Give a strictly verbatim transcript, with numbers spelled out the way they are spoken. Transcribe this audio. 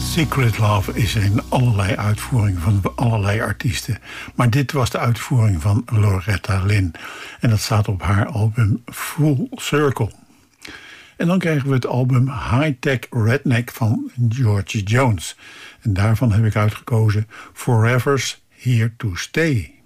Secret Love is in allerlei uitvoeringen van allerlei artiesten. Maar dit was de uitvoering van Loretta Lynn. En dat staat op haar album Full Circle. En dan krijgen we het album High Tech Redneck van George Jones. En daarvan heb ik uitgekozen Forever's Here to Stay.